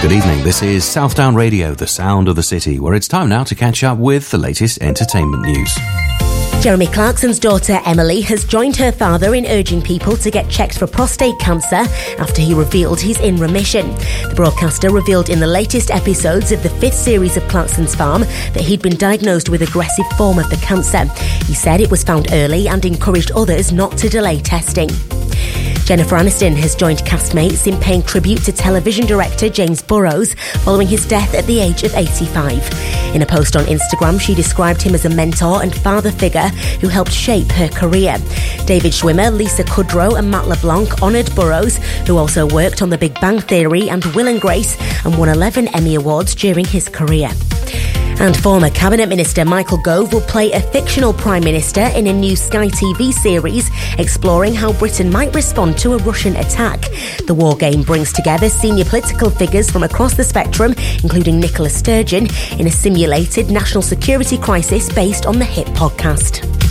Good evening, this is Southdown Radio, the sound of the city, where it's time now to catch up with the latest entertainment news. Jeremy Clarkson's daughter Emily has joined her father in urging people to get checked for prostate cancer after he revealed he's in remission. The broadcaster revealed in the latest episodes of the 5th series of Clarkson's Farm that he'd been diagnosed with aggressive form of the cancer. He said it was found early and encouraged others not to delay testing. Jennifer Aniston has joined castmates in paying tribute to television director James Burrows following his death at the age of 85. In a post on Instagram, she described him as a mentor and father figure who helped shape her career. David Schwimmer, Lisa Kudrow and Matt LeBlanc honoured Burrows, who also worked on The Big Bang Theory and Will and Grace and won 11 Emmy Awards during his career. And former Cabinet Minister Michael Gove will play a fictional Prime Minister in a new Sky TV series exploring how Britain might respond to a Russian attack. The war game brings together senior political figures from across the spectrum, including Nicola Sturgeon, in a simulated national security crisis based on the hit podcast.